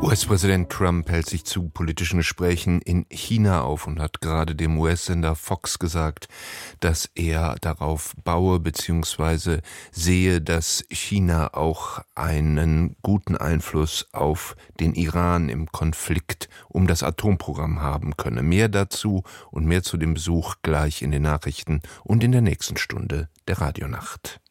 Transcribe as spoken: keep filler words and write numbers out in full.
U S-Präsident Trump hält sich zu politischen Gesprächen in China auf und hat gerade dem U S-Sender Fox gesagt, dass er darauf baue bzw. sehe, dass China auch einen guten Einfluss auf den Iran im Konflikt um das Atomprogramm haben könne. Mehr dazu und mehr zu dem Besuch gleich in den Nachrichten und in der nächsten Stunde der Radionacht.